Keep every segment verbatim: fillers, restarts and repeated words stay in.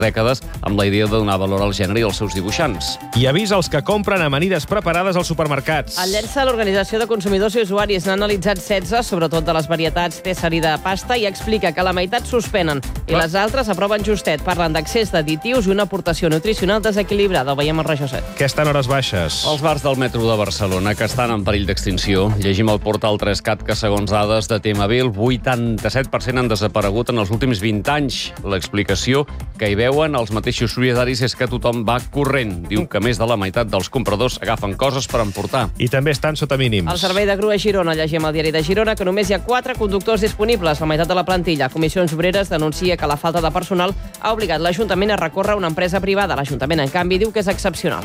dècades amb la idea de donar valor al gènere i als seus dibuixants. I avisa els que compren amanides preparades als supermercats. El llença l'Organització de Consumidors i Usuaris. N'ha analitzat setze, sobretot de les varietats César i de pasta, i explica que la meitat suspenen i les altres aproven justet. Parlen d'accés d'additius i una aportació nutricional desequilibrada. Ho veiem al Regió set. Què estan hores baixes? Els bars del metro de Barcelona, que estan en perill d'extinció. Llegim al portal tres cat que, segons dades de Temabil, vuitanta-set per cent han desaparegut en els últims vint anys. L'explicació que hi veuen els mateixos propietaris és que tothom va corrent. Diu que més de la meitat dels compradors agafen coses per emportar. I també estan sota mínims. El servei de grua a Girona, llegim al diari de Girona, que només hi ha quatre conductors disponibles, la meitat de la plantilla. Comissions Obreres denuncia que la falta de personal ha obligat l'Ajuntament a recórrer a una empresa privada. L'Ajuntament, en canvi, diu que és excepcional.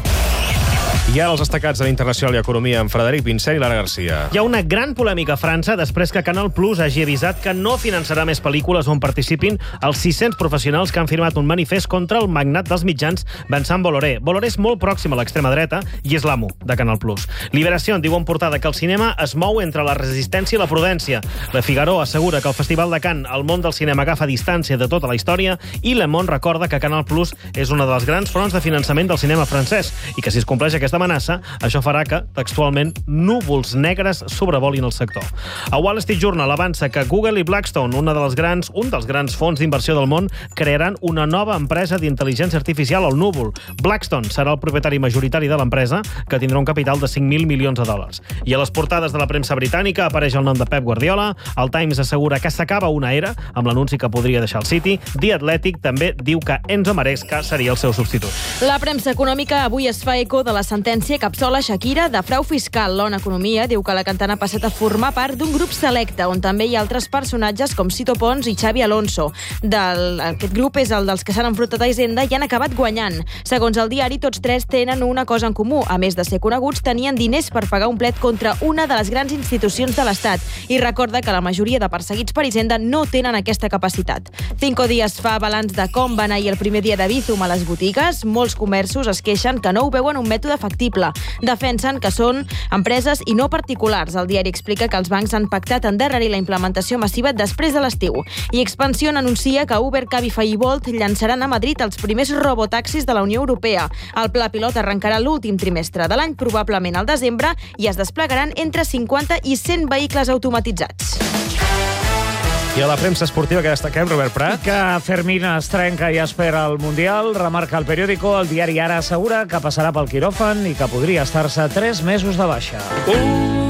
I ara els destacats de l'Internacional i Economia amb Frederic Vincent i Lara Garcia. Hi ha una gran polèmica a França després que Canal Plus hagi avisat que no finançarà més pel·lícules on participin els sis-cents professionals que han firmat un manifest contra el magnat dels mitjans Vincent Bolloré. Bolloré és molt pròxim a l'extrema dreta i és l'amo de Canal Plus. Liberació diu en portada que el cinema es mou entre la resistència i la prudència. Le Figaro assegura que el Festival de Cannes, el món del cinema, agafa distància de tota la història, i Le Monde recorda que Canal Plus és una de les grans fronts de finançament del cinema francès i que si es compleix aquesta amenaça, això farà que, textualment, núvols negres sobrevolin el sector. A Wall Street Journal avança que Google i Blackstone, una de les grans, un dels grans fons d'inversió del món, crearan una nova empresa d'intel·ligència artificial al núvol. Blackstone serà el propietari majoritari de l'empresa, que tindrà un capital de cinc mil milions de dòlars. I a les portades de la premsa britànica apareix el nom de Pep Guardiola, el Times assegura que s'acaba una era, amb l'anunci que podria deixar el City. The Athletic també diu que Enzo Maresca seria el seu substitut. La premsa econòmica avui es fa eco de la sentència que absola Shakira de frau fiscal. L'Ona Economia diu que la cantant ha passat a formar part d'un grup selecte, on també hi ha altres personatges com Sito Pons i Xavi Alonso. Del, aquest grup és el dels que s'han enfrontat a Hisenda i han acabat guanyant. Segons el diari, tots tres tenen una cosa en comú. A més de ser coneguts, tenien diners per pagar un plet contra una de les grans institucions de l'Estat. I recorda que la majoria de perseguits per Hisenda no tenen aquesta capacitat. Cinco Dies fa balanç de com va anar ahir el primer dia de Bizum a les botigues. Molts comerços es queixen que no ho veuen un mètode factible. Defensen que són empreses i no particulars. El diari explica que els bancs han pactat endarrerir la implementació massiva després de l'estiu. I Expansión anuncia que Uber, Cabify i Bolt llançaran a Madrid els primers robotaxis de la Unió Europea. El pla pilot arrencarà l'últim trimestre de l'any, probablement al desembre, i es desplegaran entre cinquanta i cent vehicles automatitzats. I a la premsa esportiva que destaquem, Robert Prat? Que Fermín es trenca i espera el Mundial, remarca el periòdico. El diari Ara assegura que passarà pel quiròfan i que podria estar-se tres mesos de baixa. Uh!